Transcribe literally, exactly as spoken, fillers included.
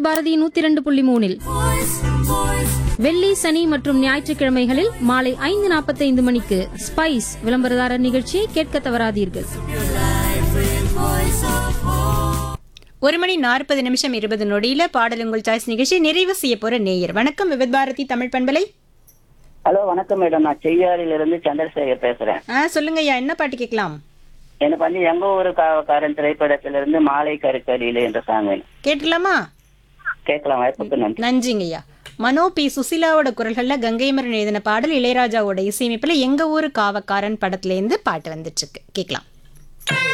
பாரதி நூத்தி இரண்டு புள்ளி மூணில் வெள்ளி சனி மற்றும் ஞாயிற்றுக்கிழமைகளில் மாலை ஐந்து நாற்பத்தைந்து மணிக்கு ஸ்பைஸ் விளம்பரதாரர் நிகழ்ச்சியை கேட்க தவறாதீர்கள். ஒரு மணி நாற்பது நிமிஷம் இருபது நொடியில பாடல் உங்கள் சாய்ஸ் நிகழ்ச்சி நிறைவு செய்ய போற நேயர். வணக்கம் விவித் பாரதி தமிழ் பண்பலை. ஹலோ வணக்கம் மேடம், நான் செய்யாறில இருந்து சந்திரசேகர் பேசுறேன். ஆ சொல்லுங்க ஐயா, என்ன பாட்டு கேட்கலாம்? எனக்கு வந்து எங்க ஊரு காவக்காரன் திரைப்படத்திலிருந்து மாலை கருக்கடியில என்ற சாங் வேணும். கேட்கலாமா? கேட்கலாம், வாய்ப்புக்கு நன்றி. நன்றிங்க ஐயா. மனோ பி சுசிலாவோட குரல்கள்ல கங்கைமரன் எழுதின பாடல் இளையராஜாவோட இசையமைப்புல எங்க ஊரு காவக்காரன் படத்துல இருந்து பாட்டு வந்துட்டு இருக்கு, கேட்கலாம்.